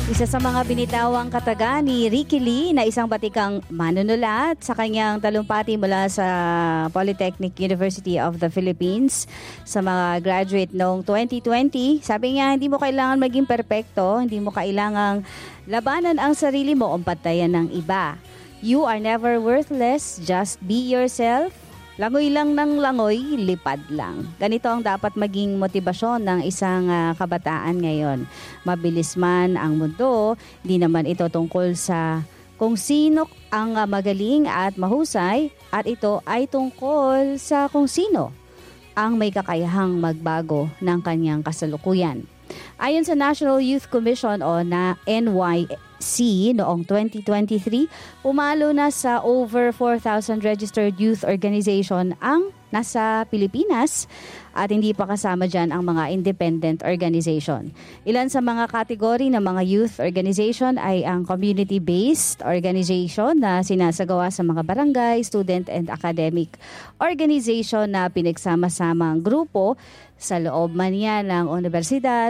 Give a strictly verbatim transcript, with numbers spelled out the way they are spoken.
Isa sa mga binitawang kataga ni Ricky Lee na isang batikang manunulat sa kanyang talumpati mula sa Polytechnic University of the Philippines sa mga graduate noong twenty twenty. Sabi niya, hindi mo kailangan maging perpekto, hindi mo kailangang labanan ang sarili mo o patayan ng iba. You are never worthless, just be yourself. Langoy lang ng langoy, lipad lang. Ganito ang dapat maging motibasyon ng isang uh, kabataan ngayon. Mabilis man ang mundo, di naman ito tungkol sa kung sino ang uh, magaling at mahusay, at ito ay tungkol sa kung sino ang may kakayahang magbago ng kanyang kasalukuyan. Ayon sa National Youth Commission o na N Y C noong twenty twenty-three, pumalo na sa over four thousand registered youth organization ang nasa Pilipinas at hindi pa kasama dyan ang mga independent organization. Ilan sa mga kategory ng mga youth organization ay ang community-based organization na sinasagawa sa mga barangay, student and academic organization na pinagsama-samang grupo sa loob man yan ng universidad,